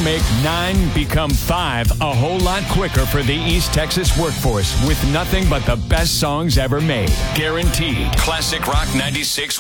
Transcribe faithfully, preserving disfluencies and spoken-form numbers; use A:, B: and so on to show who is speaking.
A: make nine become five a whole lot quicker for the East Texas workforce with nothing but the best songs ever made. Guaranteed. Classic Rock ninety-six.